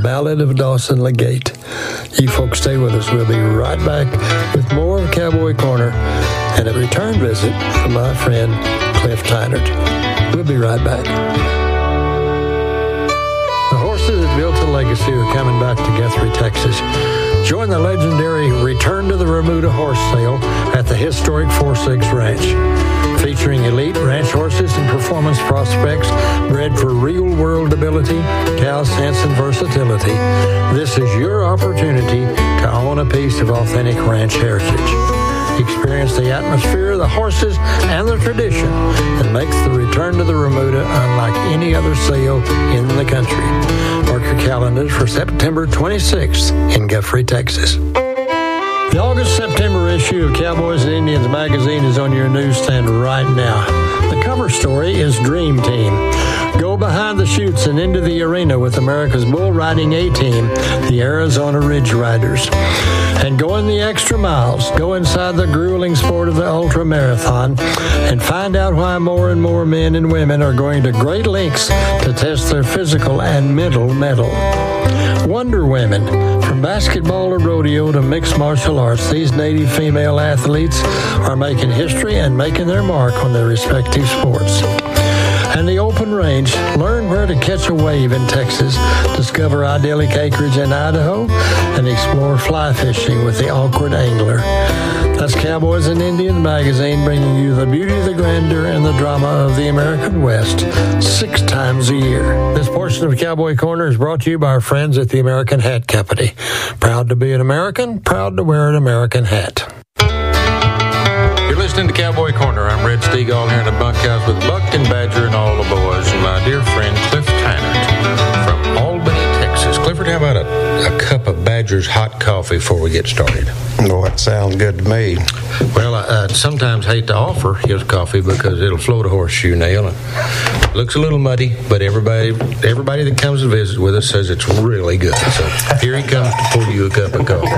Ballad of Dawson Legate. You folks stay with us. We'll be right back with more of Cowboy Corner and a return visit from my friend Cliff Tynert. We'll be right back. The horses that built a legacy are coming back to Guthrie, Texas. Join the legendary Return to the Remuda horse sale at the historic 4-6 Ranch. Featuring elite ranch horses and performance prospects bred for real-world ability, cow sense, and versatility. This is your opportunity to own a piece of authentic ranch heritage. Experience the atmosphere, the horses, and the tradition that makes the Return to the Remuda unlike any other sale in the country. Mark your calendars for September 26th in Guthrie, Texas. The August-September issue of Cowboys and Indians magazine is on your newsstand right now. The cover story is Dream Team. Go behind the chutes and into the arena with America's bull riding A-team, the Arizona Ridge Riders. And go in the extra miles. Go inside the grueling sport of the ultra marathon and find out why more and more men and women are going to great lengths to test their physical and mental mettle. Wonder Women. From basketball to rodeo to mixed martial arts, these native female athletes are making history and making their mark on their respective sports. And the Open Range. Learn where to catch a wave in Texas, discover idyllic acreage in Idaho, and explore fly fishing with the Awkward Angler. That's Cowboys and Indians magazine, bringing you the beauty, the grandeur, and the drama of the American West 6 times a year. This portion of Cowboy Corner is brought to you by our friends at the American Hat Company. Proud to be an American, proud to wear an American hat. You're listening to Cowboy Corner. I'm Red Steagall here in the bunkhouse with Buck and Badger and all the boys, and my dear friend Cliff Tynert from Albany, Texas. Clifford, how about a cup of Badger's hot coffee before we get started? Well, that sounds good to me. Well, I sometimes hate to offer his coffee because it'll float a horseshoe nail. It looks a little muddy, but everybody that comes to visit with us says it's really good. So here he comes to pour you a cup of coffee.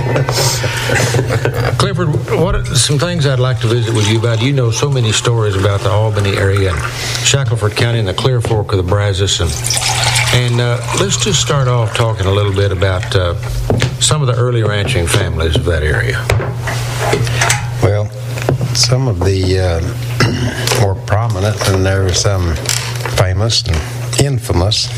Clifford, what are some things I'd like to visit with you about? You know so many stories about the Albany area and Shackelford County and the Clear Fork of the Brazos. And let's just start off talking a little bit about some of the early ranching families of that area. Well, some of the more prominent, and there are some famous and infamous,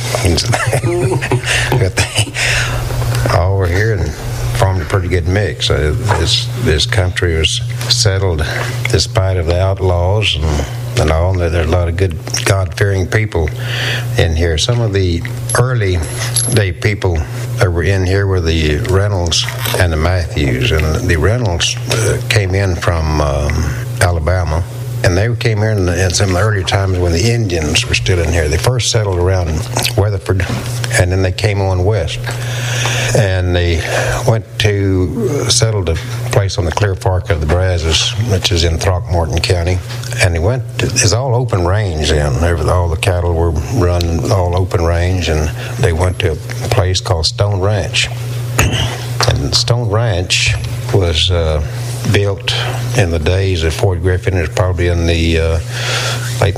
but they all were here and formed a pretty good mix. This country was settled despite of the outlaws and all. There's a lot of good God-fearing people in here. Some of the early day people that were in here were the Reynolds and the Matthews. And the Reynolds came in from Alabama. And they came here in some of the early times when the Indians were still in here. They first settled around Weatherford, and then they came on west. And they went to settle a place on the Clear Fork of the Brazos, which is in Throckmorton County. And they went it's all open range then. All the cattle were run all open range, and they went to a place called Stone Ranch. And Stone Ranch was built in the days of Fort Griffin. It was probably in the late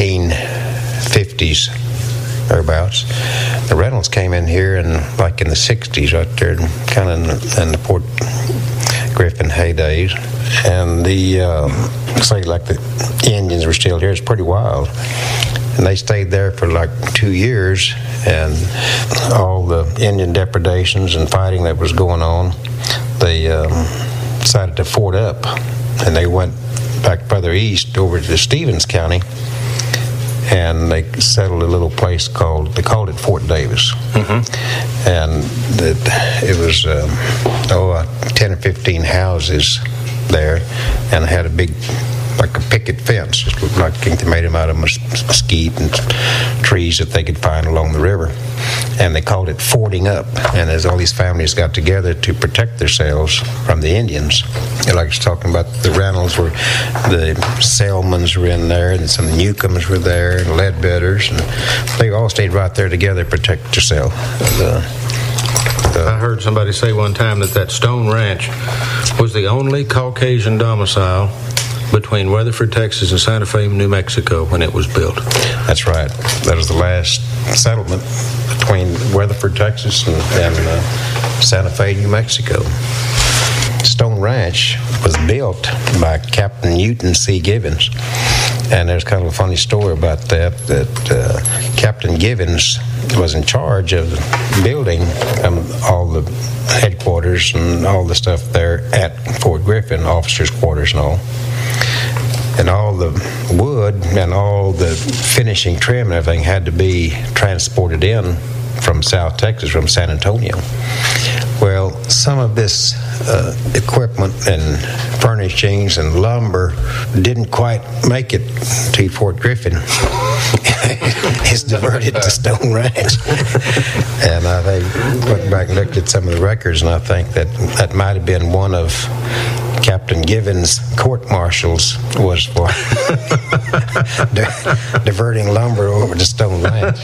1850s, thereabouts. The Reynolds came in here in the 60s, right there, kind of in the Fort Griffin heydays. And the Indians were still here. It's pretty wild. And they stayed there for 2 years, and all the Indian depredations and fighting that was going on, they decided to fort up, and they went back further east over to Stevens County, and they settled a little place they called it Fort Davis. Mm-hmm. And it was 10 or 15 houses there, and had a big, like a picket fence. Just looked like they made them out of mesquite and trees that they could find along the river. And they called it forting up. And as all these families got together to protect themselves from the Indians, like I was talking about, the Reynolds were, the Selmans were in there, and some of the Newcombs were there, and Ledbetters, and they all stayed right there together to protect themselves. I heard somebody say one time that Stone Ranch was the only Caucasian domicile between Weatherford, Texas, and Santa Fe, New Mexico, when it was built. That's right. That was the last settlement between Weatherford, Texas, and Santa Fe, New Mexico. Stone Ranch was built by Captain Newton C. Givens. And there's kind of a funny story about that Captain Givens was in charge of building all the headquarters and all the stuff there at Fort Griffin, officers' quarters and all. And all the wood and all the finishing trim and everything had to be transported in from South Texas, from San Antonio. Well, some of this equipment and furnishings and lumber didn't quite make it to Fort Griffin. It's diverted to Stone Ranch. And I went back and looked at some of the records, and I think that might have been one of Captain Givens' court-martials was for diverting lumber over to Stone Ranch.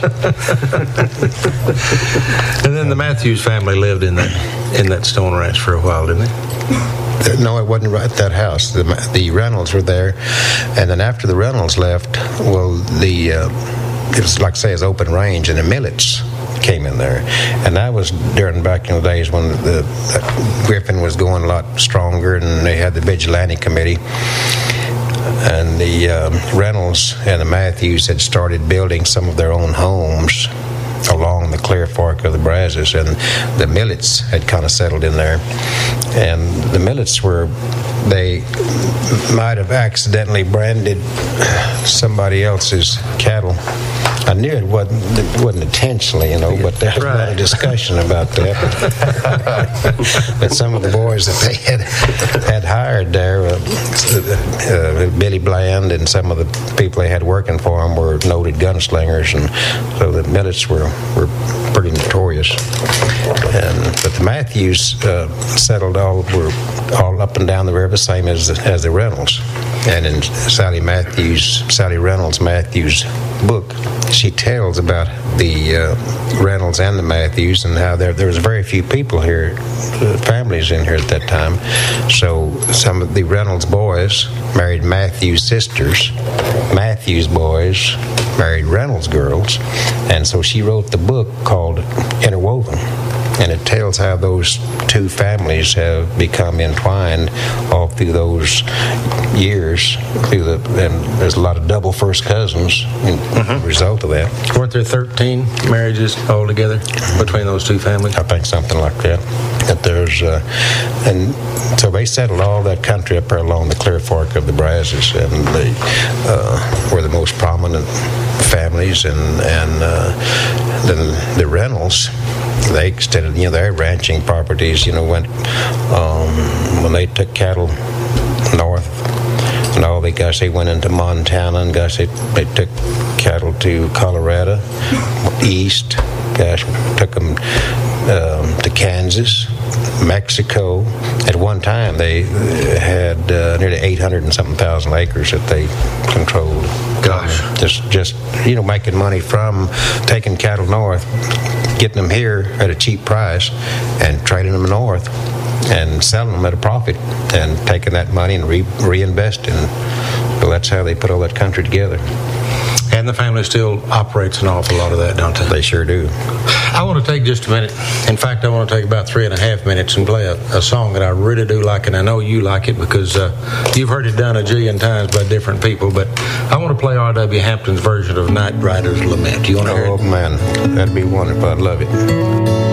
And then the Matthews family lived in that Stone Ranch for a while, didn't they? No, it wasn't right at that house. The Reynolds were there, and then after the Reynolds left, well, it was like say, it's open range, and the Millets came in there, and that was during back in the days when the Griffin was going a lot stronger, and they had the vigilante committee, and the Reynolds and the Matthews had started building some of their own homes along the Clear Fork of the Brazos, and the Millets had kind of settled in there. And the Millets they might have accidentally branded somebody else's cattle. I knew it wasn't intentionally, but there was a lot of discussion about that. But some of the boys that they had hired there, Billy Bland and some of the people they had working for them were noted gunslingers, and so the Millets were pretty notorious. But the Matthews were all up and down the river, same as the Reynolds. And in Sally Reynolds Matthews' book, she tells about the Reynolds and the Matthews and how there was very few people here, families in here at that time. So some of the Reynolds boys married Matthews' sisters. Matthews boys married Reynolds girls. And so she wrote the book called Interwoven. And it tells how those two families have become entwined all through those years. And there's a lot of double first cousins as a result of that. Weren't there 13 marriages altogether between those two families? I think something like that. And so they settled all that country up there along the Clear Fork of the Brazos, and they were the most prominent families. And then the Reynolds, they extended, their ranching properties, went, when they took cattle north, and all they went into Montana, and they took cattle to Colorado, east, took them to Kansas, Mexico. At one time, they had nearly 800 and something thousand acres that they controlled. Gosh. Just making money from taking cattle north, getting them here at a cheap price, and trading them north, and selling them at a profit, and taking that money and reinvesting. So that's how they put all that country together. And the family still operates an awful lot of that, don't they? They sure do. I want to take just a minute. In fact, I want to take about 3.5 minutes and play a song that I really do like, and I know you like it because you've heard it done a jillion times by different people, but I want to play R.W. Hampton's version of Night Rider's Lament. You want to hear it? Oh, man. That'd be wonderful. I'd love it.